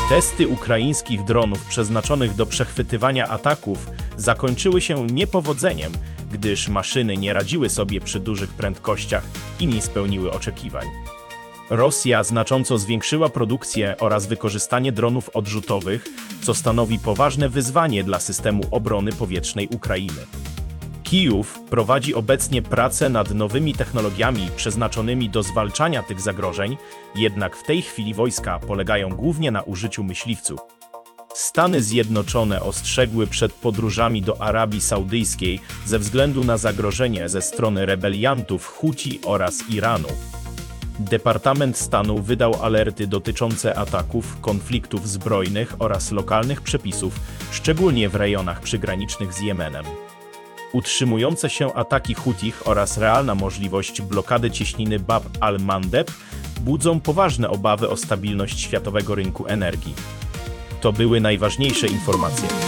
Testy ukraińskich dronów przeznaczonych do przechwytywania ataków zakończyły się niepowodzeniem, gdyż maszyny nie radziły sobie przy dużych prędkościach i nie spełniły oczekiwań. Rosja znacząco zwiększyła produkcję oraz wykorzystanie dronów odrzutowych, co stanowi poważne wyzwanie dla systemu obrony powietrznej Ukrainy. Kijów prowadzi obecnie prace nad nowymi technologiami przeznaczonymi do zwalczania tych zagrożeń, jednak w tej chwili wojska polegają głównie na użyciu myśliwców. Stany Zjednoczone ostrzegły przed podróżami do Arabii Saudyjskiej ze względu na zagrożenie ze strony rebeliantów Huti oraz Iranu. Departament Stanu wydał alerty dotyczące ataków, konfliktów zbrojnych oraz lokalnych przepisów, szczególnie w rejonach przygranicznych z Jemenem. Utrzymujące się ataki Hutich oraz realna możliwość blokady cieśniny Bab al-Mandeb budzą poważne obawy o stabilność światowego rynku energii. To były najważniejsze informacje.